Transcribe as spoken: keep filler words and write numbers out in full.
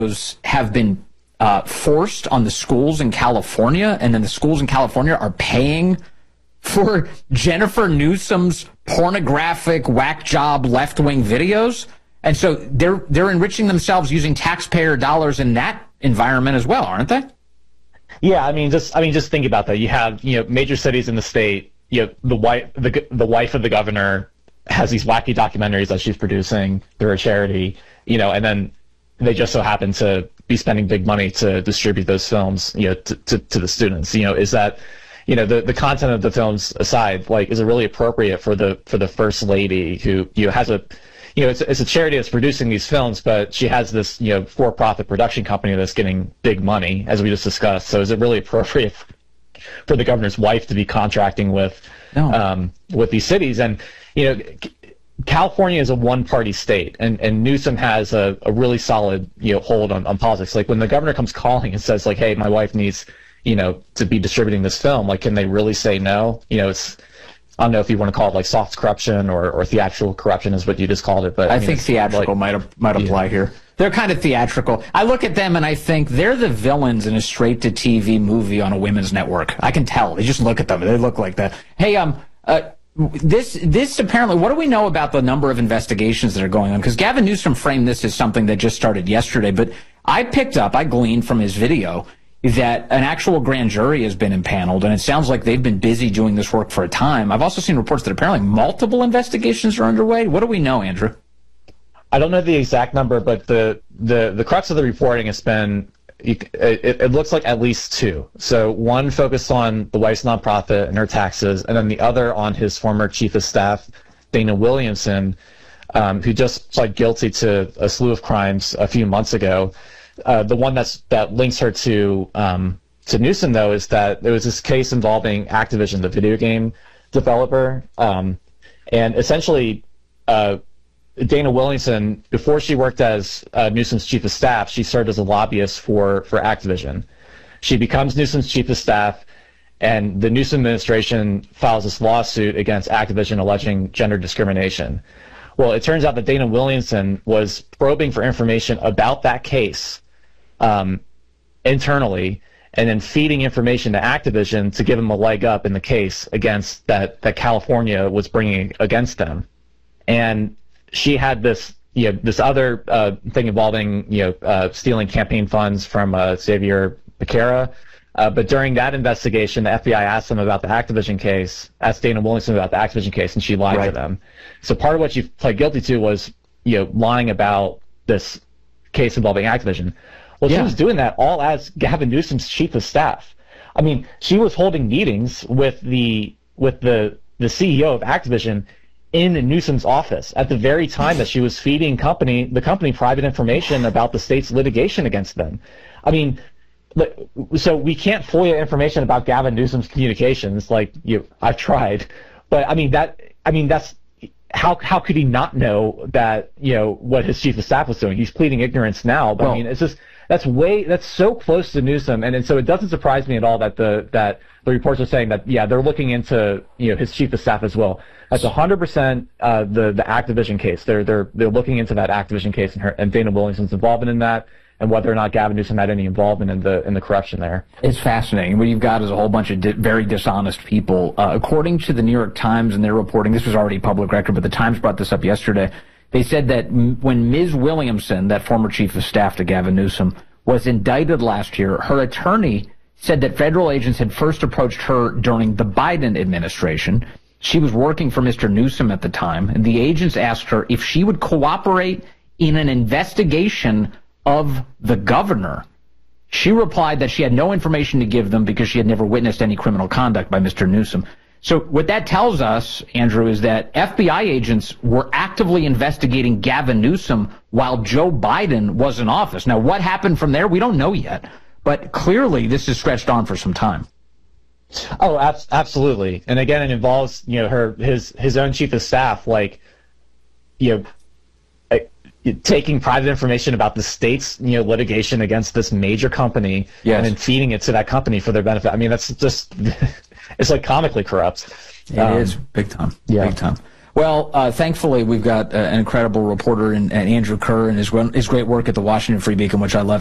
have been uh, forced on the schools in California, and then the schools in California are paying for Jennifer Newsom's pornographic whack job left-wing videos. And so they're they're enriching themselves using taxpayer dollars in that environment as well, aren't they? Yeah, I mean, just I mean, just think about that. You have you know major cities in the state. You know, the wife the the wife of the governor has these wacky documentaries that she's producing through a charity. You know, and then they just so happen to be spending big money to distribute those films. You know, to to, to the students. You know, is that you know the the content of the films aside, like, is it really appropriate for the for the first lady who you know has a You know, it's, it's a charity that's producing these films, but she has this, you know, for-profit production company that's getting big money, as we just discussed. So is it really appropriate for the governor's wife to be contracting with no. um, with these cities? And, you know, California is a one-party state, and, and Newsom has a, a really solid, you know, hold on, on politics. Like, when the governor comes calling and says, like, hey, my wife needs, you know, to be distributing this film, like, can they really say no? You know, it's... I don't know if you want to call it like soft corruption or, or theatrical corruption is what you just called it, but I, I mean, think theatrical like, might might apply yeah. here. They're kind of theatrical. I look at them and I think they're the villains in a straight-to-T V movie on a women's network. I can tell. They just look at them. They look like that. Hey, um, uh, this this apparently. What do we know about the number of investigations that are going on? Because Gavin Newsom framed this as something that just started yesterday, but I picked up, I gleaned from his video that an actual grand jury has been impaneled, and it sounds like they've been busy doing this work for a time. I've also seen reports that apparently multiple investigations are underway. What do we know, Andrew? I don't know the exact number, but the the, the crux of the reporting has been, it, it looks like at least two. So one focused on the wife's nonprofit and her taxes, and then the other on his former chief of staff, Dana Williamson, um, who just pled guilty to a slew of crimes a few months ago. Uh, the one that's that links her to um, to Newsom, though, is that there was this case involving Activision, the video game developer, um, and essentially uh, Dana Williamson, before she worked as uh, Newsom's chief of staff, she served as a lobbyist for for Activision. She becomes Newsom's chief of staff, and the Newsom administration files this lawsuit against Activision alleging gender discrimination. Well, it turns out that Dana Williamson was probing for information about that case um, internally, and then feeding information to Activision to give them a leg up in the case against that that California was bringing against them. And she had this, you know, this other uh, thing involving, you know, uh, stealing campaign funds from uh, Xavier Becerra. Uh, but during that investigation, the F B I asked them about the Activision case, asked Dana Williamson about the Activision case, and she lied right. to them. So part of what she pled guilty to was, you know, lying about this case involving Activision. Well, yeah. she was doing that all as Gavin Newsom's chief of staff. I mean, she was holding meetings with the with the the C E O of Activision in Newsom's office at the very time that she was feeding company the company private information about the state's litigation against them. I mean. So we can't FOIA information about Gavin Newsom's communications. Like, you, I've tried, but I mean that. I mean that's how how could he not know that, you know, what his chief of staff was doing? He's pleading ignorance now, but well, I mean it's just that's way that's so close to Newsom, and, and so it doesn't surprise me at all that the that the reports are saying that yeah they're looking into, you know, his chief of staff as well. That's one hundred percent uh, the the Activision case. They're they're they're looking into that Activision case and her and Dana Williamson's involvement in that, and whether or not Gavin Newsom had any involvement in the in the corruption there. It's fascinating. What you've got is a whole bunch of di very dishonest people. Uh, according to the New York Times and their reporting, this was already public record, but the Times brought this up yesterday. They said that m when Miz Williamson, that former chief of staff to Gavin Newsom, was indicted last year, her attorney said that federal agents had first approached her during the Biden administration. She was working for Mister Newsom at the time, and the agents asked her if she would cooperate in an investigation of the governor. She replied that she had no information to give them because she had never witnessed any criminal conduct by Mister Newsom. So what that tells us, Andrew, is that F B I agents were actively investigating Gavin Newsom while Joe Biden was in office. Now, what happened from there, we don't know yet. But clearly, this has stretched on for some time. Oh, ab absolutely. And again, it involves, you know, her his his own chief of staff, like, you know, taking private information about the state's, you know, litigation against this major company, yes, and then feeding it to that company for their benefit. I mean, that's just, it's like comically corrupt. It um, is big time. Yeah. Big time. Well, uh, thankfully, we've got uh, an incredible reporter in, in Andrew Kerr and his, his great work at the Washington Free Beacon, which I love.